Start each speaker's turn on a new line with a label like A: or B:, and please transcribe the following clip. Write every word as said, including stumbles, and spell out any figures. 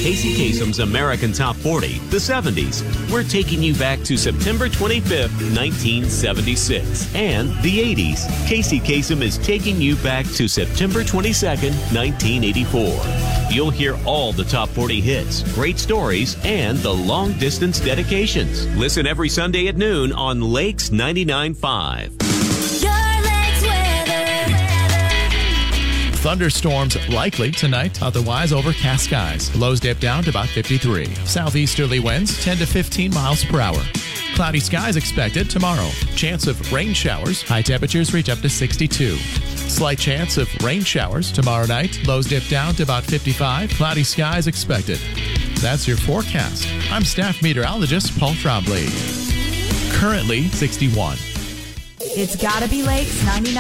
A: Casey Kasem's American Top forty, the seventies. We're taking you back to September twenty-fifth, nineteen seventy-six. And the eighties. Casey Kasem is taking you back to September twenty-second, nineteen eighty-four. You'll hear all the top forty hits, great stories, and the long-distance dedications. Listen every Sunday at noon on Lakes ninety-nine point five.
B: Thunderstorms likely tonight, otherwise overcast skies. Lows dip down to about fifty-three. Southeasterly winds ten to fifteen miles per hour. Cloudy skies expected tomorrow. Chance of rain showers. High temperatures reach up to sixty-two. Slight chance of rain showers tomorrow night. Lows dip down to about fifty-five. Cloudy skies expected. That's your forecast. I'm staff meteorologist Paul Trombley. Currently sixty-one.
C: It's gotta be Lakes ninety-nine.